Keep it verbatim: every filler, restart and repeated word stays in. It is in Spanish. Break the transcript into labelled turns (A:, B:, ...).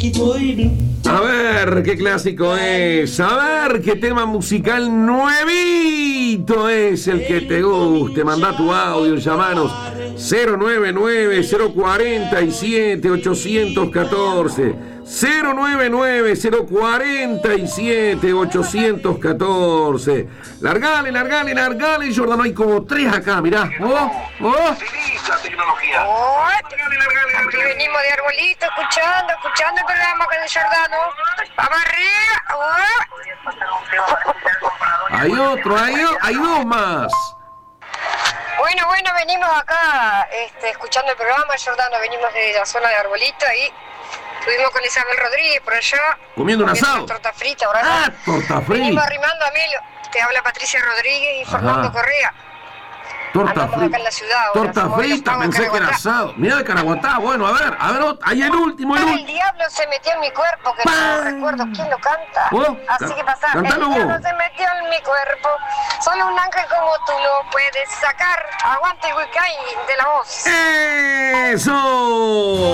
A: A ver qué clásico es, a ver qué tema musical nuevito es el que te guste. Mandá tu audio, llamanos cero nueve nueve, cero cuatro siete, ocho uno cuatro, cero nueve nueve, cero cuatro siete, ocho uno cuatro. Largale, largale, largale, Jordano, hay como tres acá, mirá. ¿Oh? ¿Oh?
B: Tecnología. Oh, aquí venimos de arbolito, escuchando, escuchando el programa con el Jordano. ¡Vamos arriba!
A: Hay otro, hay, hay dos más.
B: Bueno, bueno, venimos acá este, escuchando el programa, Jordano, venimos de la zona de arbolito y estuvimos con Isabel Rodríguez por allá.
A: Comiendo un asado.
B: Torta frita, ¿verdad?
A: Ah, torta frita.
B: Venimos arrimando a Emilio. Te habla Patricia Rodríguez y Fernando
A: Ajá.
B: Correa.
A: Torta frita.
B: Acá en la ciudad, ahora,
A: torta frita, pensé que era asado. Mirá de Caraguatá, bueno, a ver, a ver, ahí el último, el
B: El
A: último.
B: diablo se metió en mi cuerpo, que
A: ¡Pam!
B: no recuerdo quién lo canta.
A: ¿Vos?
B: Así que pasa, el
A: Cantalo
B: diablo
A: vos.
B: se metió en mi cuerpo. Solo un ángel como tú lo puedes sacar. Aguante el Wicay de la voz.
A: ¡Eso!